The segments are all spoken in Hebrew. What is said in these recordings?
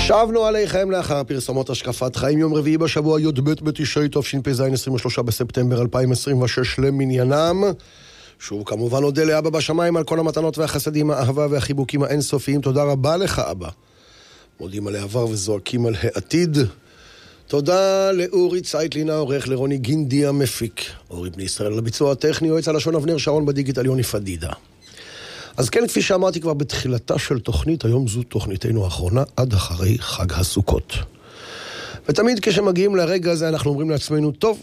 שבנו עליכם לאחר פרסומות השקפת חיים, יום רביעי בשבוע י"ב בתשרי תשפ"ז 23 בספטמבר 2026 למניינם. שוב כמובן נודה לאבא בשמיים על כל המתנות והחסדים, האהבה והחיבוקים האינסופיים. תודה רבה לך אבא. מודים על העבר וזועקים על העתיד. תודה לאורי צייטלין העורך, לרוני גינדי המפיק, אורי בני ישראל לביצוע הטכני, יועץ הלשון אבנר שרון בדיגיטל יוני פדידה. אז כן, כפי שאמרתי כבר בתחילתה של תוכנית, היום זו תוכניתנו האחרונה עד אחרי חג הסוכות. ותמיד כשמגיעים לרגע הזה אנחנו אומרים לעצמנו, טוב,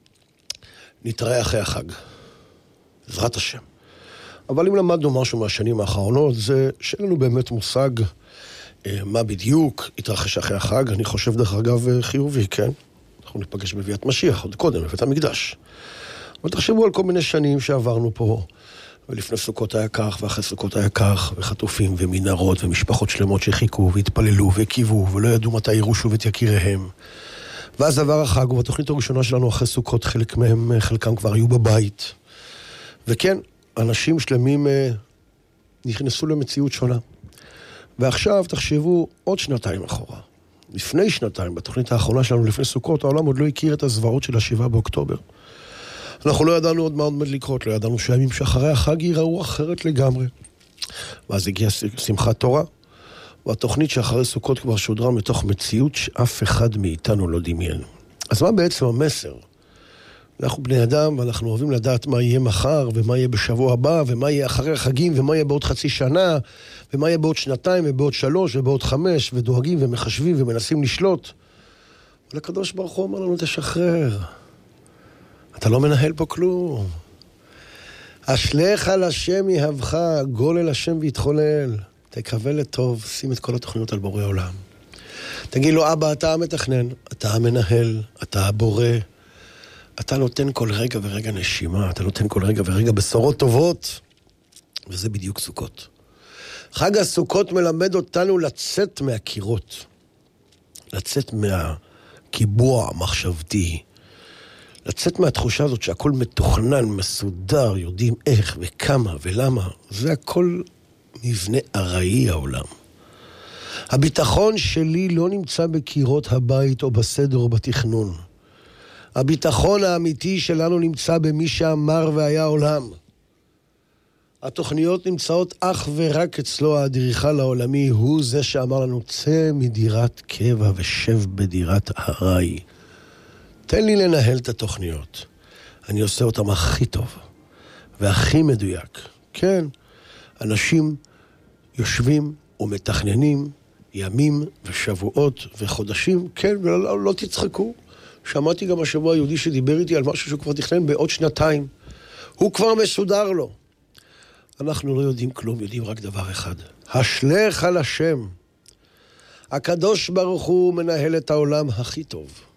נתראה אחרי החג. בעזרת השם. אבל אם למדנו משהו מהשנים האחרונות, זה שאין לנו באמת מושג מה בדיוק התרחש אחרי החג. אני חושב דרך אגב חיובי, כן? אנחנו ניפגש בביאת משיח, עוד קודם, בבית המקדש. אבל תחשבו על כל מיני שנים שעברנו פה, ולפני סוכות היה כך, ואחרי סוכות היה כך, וחטופים ומנהרות ומשפחות שלמות שחיכו והתפללו וקיוו ולא ידעו מתי יראו שוב את יקיריהם. ואז עבר החג, ובתוכנית הראשונה שלנו אחרי סוכות חלקם כבר היו בבית. וכן, אנשים שלמים נכנסו למציאות שונה. ועכשיו תחשבו עוד שנתיים אחורה. לפני שנתיים, בתוכנית האחרונה שלנו לפני סוכות, העולם עוד לא הכיר את הזוועות של 7 באוקטובר. אנחנו לא ידענו עוד מה עומד לקרות, לא ידענו שהימים שאחרי החג ייראו אחרת לגמרי. ואז הגיעה שמחת תורה, והתוכנית שאחרי סוכות כבר שודרה מתוך מציאות שאף אחד מאיתנו לא דמיין. אז מה בעצם המסר? אנחנו בני אדם ואנחנו אוהבים לדעת מה יהיה מחר ומה יהיה בשבוע הבא ומה יהיה אחרי החגים ומה יהיה בעוד חצי שנה ומה יהיה בעוד שנתיים ובעוד 3 ובעוד 5 ודואגים ומחשבים ומנסים לשלוט. אבל הקדוש ברוך הוא אמר לנו תשחרר. אתה לא מנהל פה כלום. אשליך לשם יהבך, גול אל השם ויתחולל. תקווה לטוב, שים את כל התוכניות על בורא עולם. תגיד לו, אבא, אתה המתכנן, אתה המנהל, אתה הבורא. אתה נותן כל רגע ורגע נשימה, אתה נותן כל רגע ורגע בשורות טובות. וזה בדיוק סוכות. חג הסוכות מלמד אותנו לצאת מהקירות. לצאת מהקיבוע המחשבתי. לצאת מהתחושה הזאת שהכל מתוכנן, מסודר, יודעים איך וכמה ולמה. זה הכל מבנה ארעי העולם. הביטחון שלי לא נמצא בקירות הבית או בסדר או בתכנון. הביטחון האמיתי שלנו נמצא במי שאמר והיה עולם. התוכניות נמצאות אך ורק אצלו, האדריכל העולמי, הוא זה שאמר לנו, צא מדירת קבע ושב בדירת הרי. תן לי לנהל את התוכניות. אני עושה אותם הכי טוב והכי מדויק. כן, אנשים יושבים ומתכננים ימים ושבועות וחודשים, כן, ולא תצחקו. שמעתי גם השבוע יהודי שדיבר איתי על משהו שהוא כבר תכנן בעוד 2 הוא כבר מסודר לו. אנחנו לא יודעים כלום, יודעים רק דבר אחד. השלך על השם. הקדוש ברוך הוא מנהל את העולם הכי טוב.